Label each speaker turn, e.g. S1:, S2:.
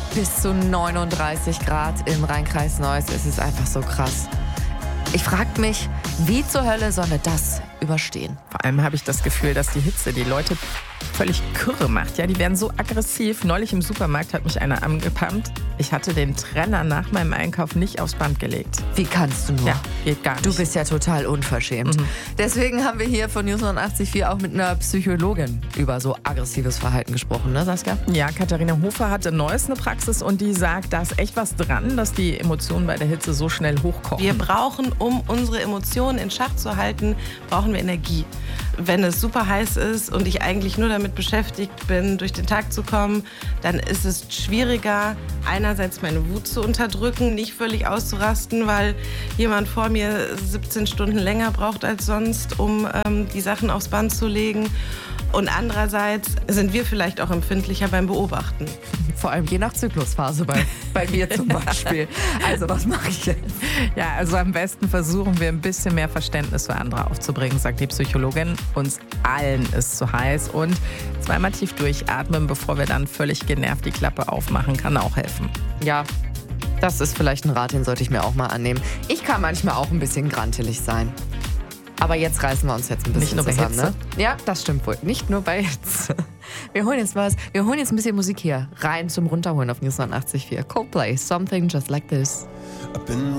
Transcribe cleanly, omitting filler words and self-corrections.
S1: Bis zu 39 Grad im Rheinkreis Neuss. Es ist einfach so krass. Ich frage mich, wie zur Hölle soll das überstehen?
S2: Vor allem habe ich das Gefühl, dass die Hitze die Leute völlig kirre macht. Ja, die werden so aggressiv. Neulich im Supermarkt hat mich einer angepammt. Ich hatte den Trenner nach meinem Einkauf nicht aufs Band gelegt.
S1: Wie kannst du nur?
S2: Ja, geht gar nicht.
S1: Du bist ja total unverschämt. Deswegen haben wir hier von News 89.4 auch mit einer Psychologin über so aggressives Verhalten gesprochen, ne Saskia?
S2: Ja, Katharina Hofer hatte Neues eine Praxis und die sagt, da ist echt was dran, dass die Emotionen bei der Hitze so schnell hochkochen.
S3: Wir brauchen, um unsere Emotionen in Schach zu halten, brauchen wir Energie. Wenn es super heiß ist und ich eigentlich nur damit beschäftigt bin, durch den Tag zu kommen, dann ist es schwieriger, einerseits meine Wut zu unterdrücken, nicht völlig auszurasten, weil jemand vor mir 17 Stunden länger braucht als sonst, um die Sachen aufs Band zu legen. Und andererseits sind wir vielleicht auch empfindlicher beim Beobachten.
S1: Vor allem je nach Zyklusphase bei mir zum Beispiel. Also was mache ich jetzt?
S2: Ja, also am besten versuchen wir ein bisschen mehr Verständnis für andere aufzubringen, sagt die Psychologin. Uns allen ist zu heiß und zweimal tief durchatmen, bevor wir dann völlig genervt die Klappe aufmachen, kann auch helfen.
S1: Ja, das ist vielleicht ein Rat, den sollte ich mir auch mal annehmen. Ich kann manchmal auch ein bisschen grantelig sein. Aber jetzt reißen wir uns jetzt ein bisschen
S2: Nicht nur bei
S1: zusammen,
S2: Hitze.
S1: ne? Ja, das stimmt wohl. Nicht nur bei Hitze. Wir holen jetzt ein bisschen Musik hier rein zum Runterholen auf News 89.4. Coldplay, Something Just Like This.
S4: I've been